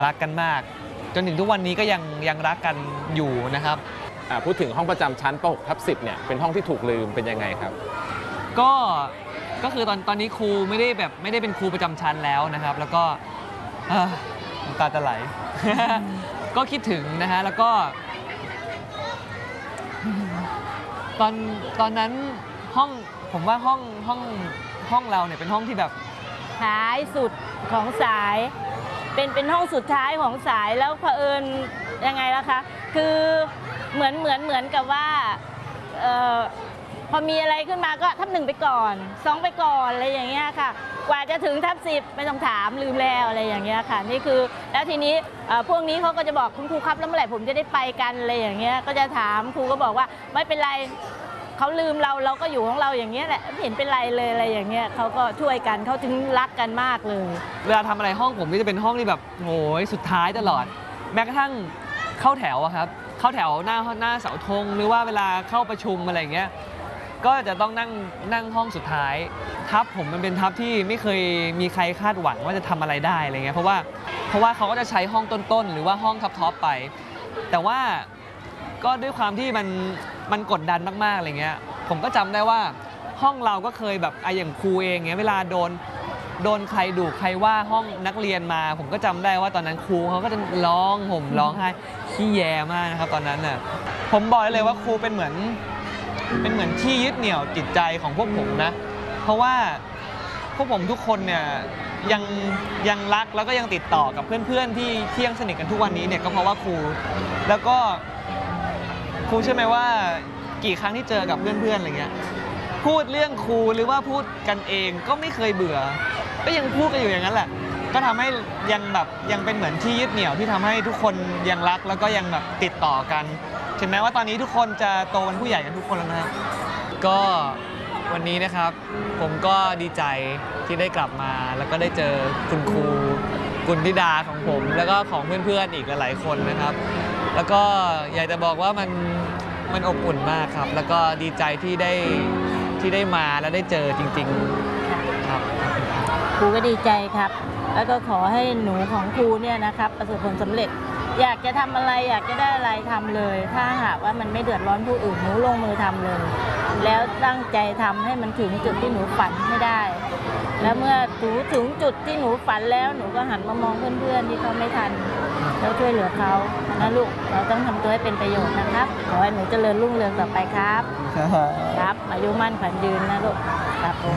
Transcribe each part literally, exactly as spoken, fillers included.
รักกันมากจนถึงทุกวันนี้ก็ยังยังรักกันอยู่นะครับพูดถึงห้องประจำชั้นป .หก ทับ สิบเนี่ยเป็นห้องที่ถูกลืมเป็นยังไงครับก็ก็คือตอนตอนนี้ครูไม่ได้แบบไม่ได้เป็นครูประจำชั้นแล้วนะครับแล้วก็น้ำตาจะไหล ก็คิดถึงนะฮะแล้วก็ตอนตอนนั้นห้องผมว่าห้องห้องห้องเราเนี่ยเป็นห้องที่แบบท้ายสุดของสายเป็นเป็นห้องสุดท้ายของสายแล้วเผอิญยังไงล่ะคะคือเหมือนเหมือนเหมือนกับว่าเอ่อพอมีอะไรขึ้นมาก็ทับหนึ่งไปก่อนสองไปก่อนอะไรอย่างเงี้ยค่ะกว่าจะถึงทับสิบไม่ต้องถามลืมแล้วอะไรอย่างเงี้ยค่ะนี่คือแล้วทีนี้พวกนี้เขาก็จะบอกคุณครูครับแล้วเมื่อไหร่ผมจะได้ไปกันอะไรอย่างเงี้ยก็จะถามครูก็บอกว่าไม่เป็นไรเขาลืมเราเราก็อยู่ของเราอย่างเงี้ยแหละไม่เห็นเป็นไรเลยอะไรอย่างเงี้ยเขาก็ช่วยกันเขาถึงรักกันมากเลยเวลาทำอะไรห้องผมก็จะเป็นห้องที่แบบโอ้ยสุดท้ายตลอดแม้กระทั่งเข้าแถวอะครับเข้าแถวหน้าหน้าเสาธงหรือว่าเวลาเข้าประชุมอะไรอย่างเงี้ยก็จะต้องนั่งนั่งห้องสุดท้ายทับผมมันเป็นทับที่ไม่เคยมีใครคาดหวังว่าจะทำอะไรได้อะไรเงี้ยเพราะว่าเพราะว่าเขาก็จะใช้ห้องต้นๆหรือว่าห้องท็อปๆไปแต่ว่าก็ด้วยความที่มันมันกดดันมากๆอะไรเงี้ยผมก็จำได้ว่าห้องเราก็เคยแบบไออย่างครูเองเงี้ยเวลาโดนโดนใครดุใครว่าห้องนักเรียนมาผมก็จำได้ว่าตอนนั้นครูเขาก็จะร้องห่มร้องไห้ขี้แย่มากนะครับตอนนั้นน่ะผมบอกได้เลยว่าครูเป็นเหมือนเป็นเหมือนที่ยึดเหนี่ยวจิตใจของพวกผมนะเพราะว่าพวกผมทุกคนเนี่ยยังยังรักแล้วก็ยังติดต่อกับเพื่อนๆที่ที่ยังสนิทกันทุกวันนี้เนี่ยก็เพราะว่าครูแล้วก็ครูเชื่อไหมว่ากี่ครั้งที่เจอกับเพื่อนๆอะไรเงี้ยพูดเรื่องครูหรือว่าพูดกันเองก็ไม่เคยเบื่อก็ยังพูดกันอยู่อย่างนั้นแหละก็ทำให้ยังแบบยังเป็นเหมือนที่ยึดเหนี่ยวที่ทำให้ทุกคนยังรักแล้วก็ยังแบบติดต่อกันถึงแม้ว่าตอนนี้ทุกคนจะโตเป็นผู้ใหญ่กันทุกคนแล้วนะก็วันนี้นะครับผมก็ดีใจที่ได้กลับมาแล้วก็ได้เจอคุณครูกุลธิดาของผมแล้วก็ของเพื่อนๆอีกหลายๆคนนะครับแล้วก็อยากจะบอกว่ามันมันอบอุ่นมากครับแล้วก็ดีใจที่ได้ที่ได้มาและได้เจอจริงๆครับครูก็ดีใจครับแล้วก็ขอให้หนูของครูเนี่ยนะครับประสบผลสำเร็จอยากจะทำอะไรอยากจะได้อะไรทำเลยถ้าหากว่ามันไม่เดือดร้อนผู้อื่นหนูลงมือทำเลยแล้วตั้งใจทำให้มันถึงจุดที่หนูฝันให้ได้แล้วเมื่อหนูถึงจุดที่หนูฝันแล้วหนูก็หันมามองเพื่อนๆที่เขาไม่ทันแล้วช่วยเหลือเขานะลูกเราต้องทำตัวให้เป็นประโยชน์นะครับขอให้หนูเจริญรุ่งเรืองต่อไปครับครับอายุมั่นขวัญยืนนะลูกครับผม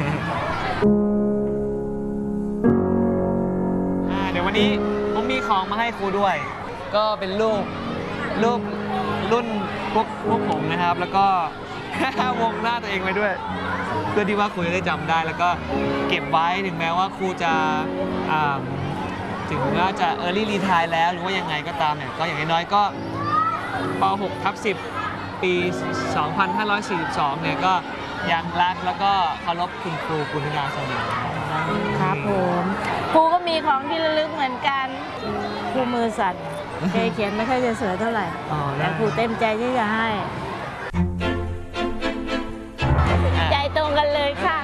เดี๋ยววันนี้ผมมีของมาให้ครูด้วยก็เป็นรูปรูปรุ่นพวกพวกผมนะครับแล้วก็วงหน้าตัวเองไว้ด้วยเพื่อที่ว่าครูจะได้จำได้แล้วก็เก็บไว้ถึงแม้ว่าครูจะถึงว่าจะ early retire แล้วหรือว่ายังไงก็ตามเนี่ยก็อย่างน้อยๆก็ป .หก ทับ สิบ ปี สองพันห้าร้อยสี่สิบสอง เนี่ยก็ยังรักแล้วก็เคารพคุณครูกุลธิดาเสมอครับผมครูก็มีของที่ระลึกเหมือนกันครูมือสั่นเคยเขียนไม่ค่อยจะสวยเท่าไหร่แต่ครูเต็มใจที่จะให้ใจตรงกันเลยค่ะ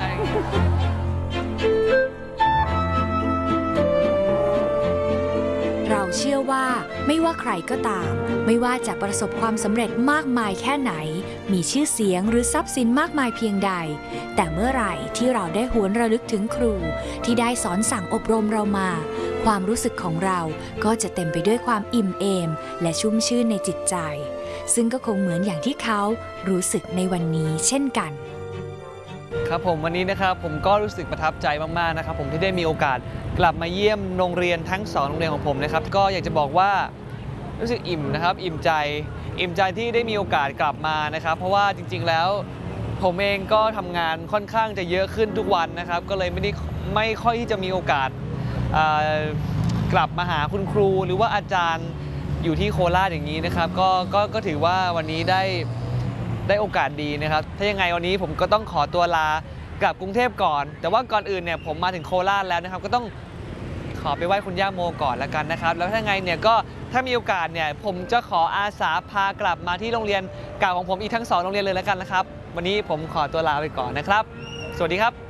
เราเชื่อว่าไม่ว่าใครก็ตามไม่ว่าจะประสบความสำเร็จมากมายแค่ไหนมีชื่อเสียงหรือทรัพย์สินมากมายเพียงใดแต่เมื่อไหร่ที่เราได้หวนระลึกถึงครูที่ได้สอนสั่งอบรมเรามาความรู้สึกของเราก็จะเต็มไปด้วยความอิ่มเอมและชุ่มชื่นในจิตใจซึ่งก็คงเหมือนอย่างที่เขารู้สึกในวันนี้เช่นกันครับผมวันนี้นะครับผมก็รู้สึกประทับใจมากๆนะครับผมที่ได้มีโอกาสกลับมาเยี่ยมโรงเรียนทั้งสองโรงเรียนของผมนะครับก็อยากจะบอกว่ารู้สึกอิ่มนะครับอิ่มใจอิ่มใจที่ได้มีโอกาสกลับมานะครับเพราะว่าจริงๆแล้วผมเองก็ทำงานค่อนข้างจะเยอะขึ้นทุกวันนะครับก็เลยไม่ได้ไม่ค่อยที่จะมีโอกาสกลับมาหาคุณครูหรือว่าอาจารย์อยู่ที่โคราชอย่างนี้นะครับก็ก็ก็ถือว่าวันนี้ได้ได้โอกาสดีนะครับถ้ายังไงวันนี้ผมก็ต้องขอตัวลากลับกรุงเทพก่อนแต่ว่าก่อนอื่นเนี่ยผมมาถึงโคราชแล้วนะครับก็ต้องขอไปไหว้คุณย่าโมก่อนละกันนะครับแล้วถ้าไงเนี่ยก็ถ้ามีโอกาสเนี่ยผมจะขออาสาพากลับมาที่โรงเรียนเก่าของผมอีกทั้งสองโรงเรียนเลยละกันนะครับวันนี้ผมขอตัวลาไปก่อนนะครับสวัสดีครับ